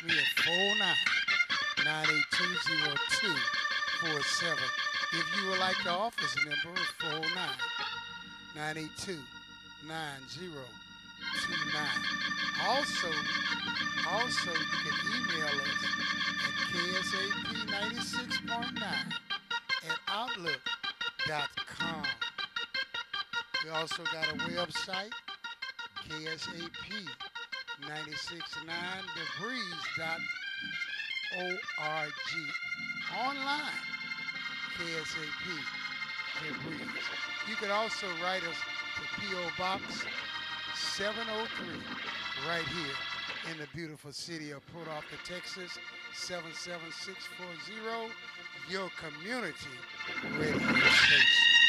me at 409-982-0247. If you would like the office number, it's 409-982-9029. Also, you can email us at ksap96.9 at outlook.com. We also got a website, ksap969debreeze.org. Online, KSAP Debreeze. You can also write us to P.O. Box 703 right here in the beautiful city of Port Arthur, Texas 77640, your community radio station.